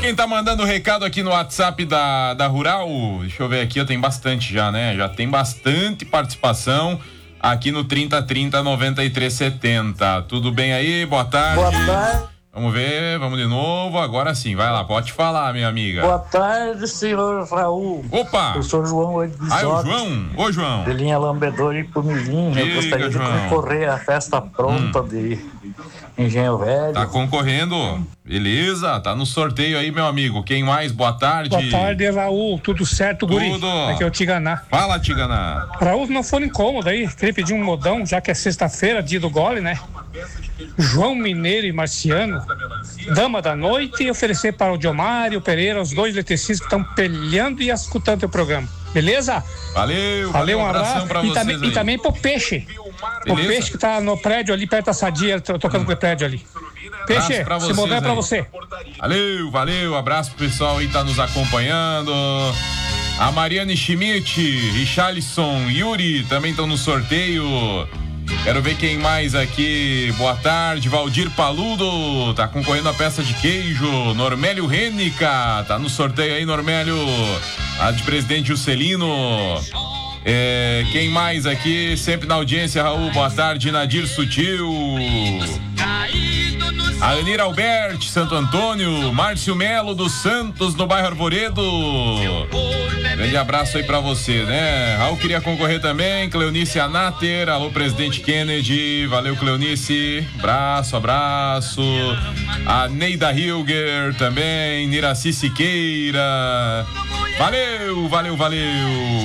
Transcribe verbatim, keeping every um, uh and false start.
Quem tá mandando recado aqui no WhatsApp da, da Rural, deixa eu ver aqui, tem bastante já, né? Já tem bastante participação aqui no trinta trinta noventa e três setenta. Tudo bem aí? Boa tarde. Boa tarde. Vamos ver, vamos de novo. Agora sim, vai lá, pode falar, minha amiga. Boa tarde, senhor Raul. Opa! Eu sou o João Edson. Ah, é o João? Ô, João. De linha Lambedor e Pumilim. Eu gostaria de João. concorrer à festa pronta hum. de Engenho Velho. Tá concorrendo. Beleza, tá no sorteio aí, meu amigo. Quem mais? Boa tarde. Boa tarde, Raul. Tudo certo, guri? Tudo. Aqui é o Tiganá. Fala, Tiganá. Raul, não for incômodo aí, queria pedir um modão, já que é sexta-feira, dia do gole, né? João Mineiro e Marciano, dama da noite, e oferecer para o Diomário, o Pereira, os dois eletricistas que estão pelhando e escutando teu programa. Beleza? Valeu, valeu, valeu um abração abraço. pra e vocês também, aí. E também pro Peixe. Beleza? O Peixe que tá no prédio ali, perto da Sadia, tocando com o prédio ali. Peixe, esse modelo é pra você. Valeu, valeu, abraço pro pessoal aí que tá nos acompanhando. A Mariane Schmidt, Richarlison, Yuri também estão no sorteio. Quero ver quem mais aqui. Boa tarde, Valdir Paludo, tá concorrendo a peça de queijo. Normélio Rênica, tá no sorteio aí, Normélio. A de Presidente Juscelino. É, quem mais aqui? Sempre na audiência, Raul. Boa tarde, Nadir Sutil. A Anira Alberti, Santo Antônio. Márcio Melo dos Santos, no bairro Arvoredo. Grande abraço aí pra você, né? Raul queria concorrer também. Cleonice Anater, alô, presidente Kennedy. Valeu, Cleonice. Abraço, abraço. A Neida Hilger também. Niraci Siqueira. Valeu, valeu, valeu.